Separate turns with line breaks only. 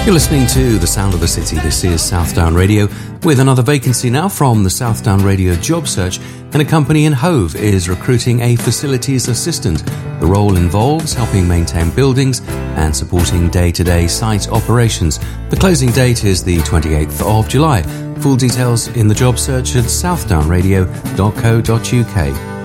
You're listening to The Sound of the City. This is Southdown Radio with another vacancy now from the Southdown Radio job search, and a company in Hove is recruiting a facilities assistant. The role involves helping maintain buildings and supporting day-to-day site operations. The closing date is the 28th of July. Full details in the job search at southdownradio.co.uk.